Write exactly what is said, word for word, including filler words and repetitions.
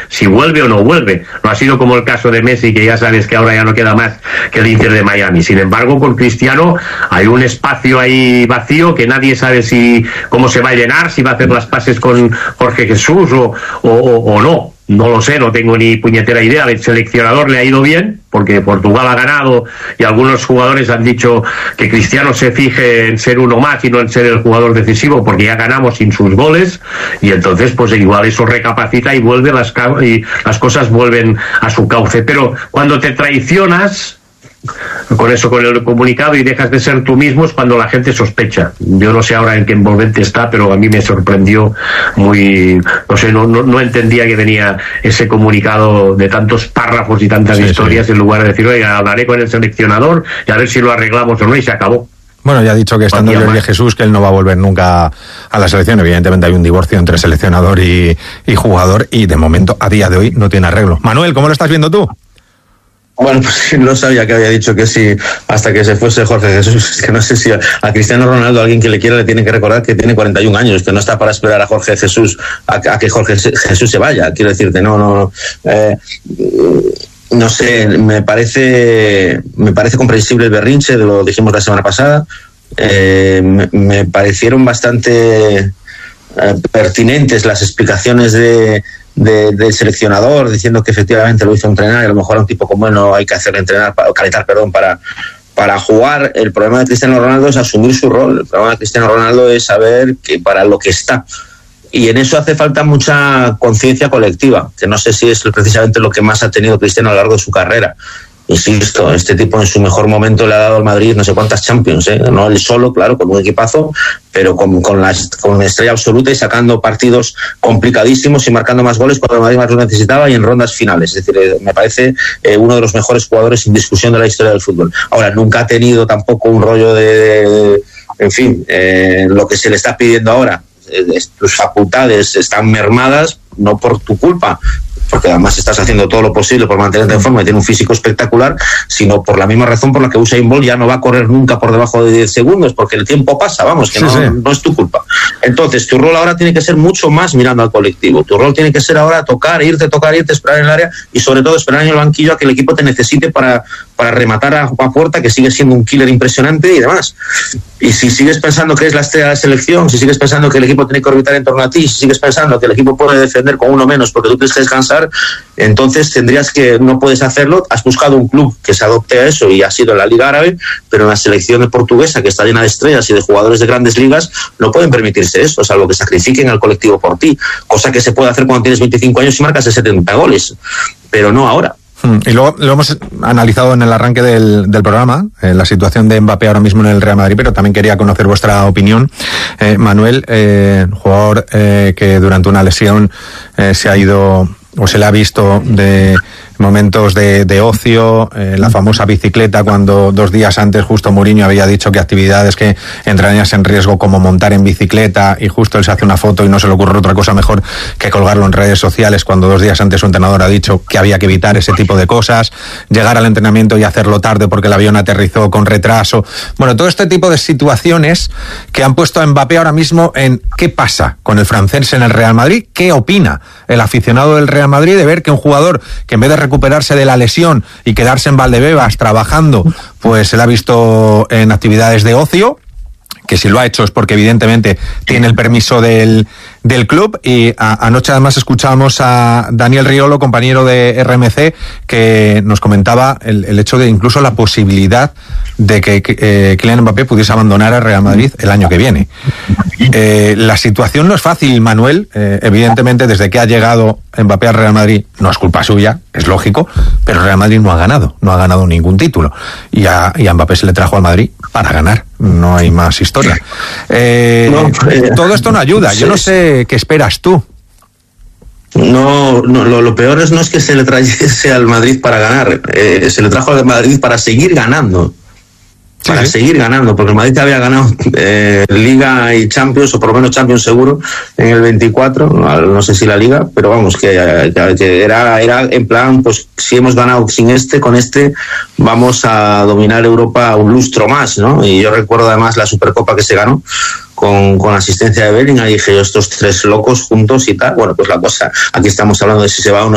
si vuelve o no vuelve. No ha sido como el caso de Messi, que ya sabes que ahora ya no queda más que el Inter de Miami. Sin embargo, con Cristiano hay un espacio ahí vacío que nadie sabe si cómo se va a llenar, si va a hacer las pases con Jorge Jesús o, o, o, o no. No lo sé, no tengo ni puñetera idea. El seleccionador le ha ido bien, porque Portugal ha ganado y algunos jugadores han dicho que Cristiano se fije en ser uno más y no en ser el jugador decisivo, porque ya ganamos sin sus goles, y entonces pues igual eso recapacita y vuelve las, y las cosas vuelven a su cauce. Pero cuando te traicionas con eso, con el comunicado, y dejas de ser tú mismo, es cuando la gente sospecha. Yo no sé ahora en qué envolvente está, pero a mí me sorprendió muy, no sé, no, no, no entendía que venía ese comunicado de tantos párrafos y tantas sí, historias sí. En lugar de decir, oiga, hablaré con el seleccionador y a ver si lo arreglamos o no, y se acabó. Bueno, ya ha dicho que estando Jorge Jesús, que él no va a volver nunca a la selección. Evidentemente hay un divorcio entre seleccionador y, y jugador, y de momento, a día de hoy, no tiene arreglo. Manuel, ¿cómo lo estás viendo tú? Bueno, pues no sabía que había dicho que sí hasta que se fuese Jorge Jesús. Es que no sé si a, a Cristiano Ronaldo, alguien que le quiera, le tiene que recordar que tiene cuarenta y un años, que no está para esperar a Jorge Jesús, a, a que Jorge Jesús se vaya. Quiero decirte, no, no, no. Eh, no sé, me parece, me parece comprensible el berrinche, lo dijimos la semana pasada. Eh, me, me parecieron bastante eh, pertinentes las explicaciones de De, del seleccionador, diciendo que efectivamente lo hizo entrenar, y a lo mejor a un tipo como él no hay que hacerle entrenar, o calentar, perdón, para, para jugar. El problema de Cristiano Ronaldo es asumir su rol. El problema de Cristiano Ronaldo es saber que para lo que está. Y en eso hace falta mucha conciencia colectiva, que no sé si es precisamente lo que más ha tenido Cristiano a lo largo de su carrera. Insisto, este tipo en su mejor momento le ha dado al Madrid no sé cuántas Champions, ¿eh? No él solo, claro, con un equipazo, pero con, con, la, con una estrella absoluta y sacando partidos complicadísimos y marcando más goles cuando el Madrid más lo necesitaba y en rondas finales. Es decir, me parece eh, uno de los mejores jugadores sin discusión de la historia del fútbol. Ahora, nunca ha tenido tampoco un rollo de, de en fin, eh, lo que se le está pidiendo ahora. Eh, tus facultades están mermadas, no por tu culpa, porque además estás haciendo todo lo posible por mantenerte en forma y tiene un físico espectacular, sino por la misma razón por la que Usain Bolt ya no va a correr nunca por debajo de diez segundos, porque el tiempo pasa, vamos, que sí, no, sí. no es tu culpa. Entonces, tu rol ahora tiene que ser mucho más mirando al colectivo. Tu rol tiene que ser ahora tocar, irte, tocar, irte, esperar en el área y sobre todo esperar en el banquillo a que el equipo te necesite para, para rematar a, a puerta, que sigue siendo un killer impresionante y demás. Y si sigues pensando que es la estrella de la selección, si sigues pensando que el equipo tiene que orbitar en torno a ti, si sigues pensando que el equipo puede defender con uno menos porque tú tienes que descansar, entonces tendrías que, no puedes hacerlo. Has buscado un club que se adopte a eso y ha sido en la Liga Árabe, pero en la selección portuguesa, que está llena de estrellas y de jugadores de grandes ligas, no pueden permitirse eso, salvo que sacrifiquen al colectivo por ti, cosa que se puede hacer cuando tienes veinticinco años y marcas de setenta goles, pero no ahora. Y luego lo hemos analizado en el arranque del, del programa, eh, la situación de Mbappé ahora mismo en el Real Madrid, pero también quería conocer vuestra opinión. Eh, Manuel, eh, jugador eh, que durante una lesión eh, se ha ido o se le ha visto de momentos de, de ocio, eh, la famosa bicicleta, cuando dos días antes justo Mourinho había dicho que actividades que entrarían en riesgo como montar en bicicleta, y justo él se hace una foto y no se le ocurre otra cosa mejor que colgarlo en redes sociales, cuando dos días antes su entrenador ha dicho que había que evitar ese tipo de cosas, llegar al entrenamiento y hacerlo tarde porque el avión aterrizó con retraso. Bueno, todo este tipo de situaciones que han puesto a Mbappé ahora mismo en qué pasa con el francés en el Real Madrid, qué opina el aficionado del Real Madrid de ver que un jugador que en vez de recuperarse de la lesión y quedarse en Valdebebas trabajando, pues se le ha visto en actividades de ocio, que si lo ha hecho es porque evidentemente tiene el permiso del, del club. Y a, anoche además escuchábamos a Daniel Riolo, compañero de R M C, que nos comentaba el, el hecho de incluso la posibilidad de que eh, Kylian Mbappé pudiese abandonar el Real Madrid el año que viene. Eh, la situación no es fácil, Manuel. Eh, evidentemente, desde que ha llegado Mbappé al Real Madrid, no es culpa suya, es lógico, pero el Real Madrid no ha ganado, no ha ganado ningún título. Y a, y a Mbappé se le trajo al Madrid para ganar, no hay más historia. Eh, no, eh, todo esto no ayuda, yo no sé qué esperas tú. No, no lo, lo peor es no es que se le trajese al Madrid para ganar, eh, se le trajo al Madrid para seguir ganando. Para sí, seguir ganando, porque el Madrid había ganado eh, Liga y Champions, o por lo menos Champions seguro, en el veinticuatro, no sé si la Liga, pero vamos, que, que, que era, era en plan, pues si hemos ganado sin este, con este vamos a dominar Europa un lustro más, ¿no? Y yo recuerdo además la Supercopa que se ganó con, con asistencia de Bellingham, y dije yo, estos tres locos juntos y tal, bueno, pues la cosa, aquí estamos hablando de si se va uno